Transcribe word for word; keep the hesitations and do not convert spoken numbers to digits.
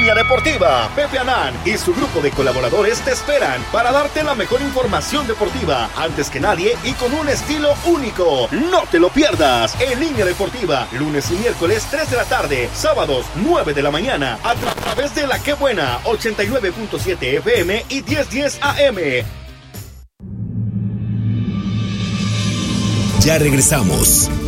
Línea Deportiva. Pepe Anán y su grupo de colaboradores te esperan para darte la mejor información deportiva antes que nadie y con un estilo único. No te lo pierdas. En Línea Deportiva, lunes y miércoles tres de la tarde, sábados nueve de la mañana, a través de La Qué Buena ochenta y nueve punto siete F M y diez diez A M. Ya regresamos.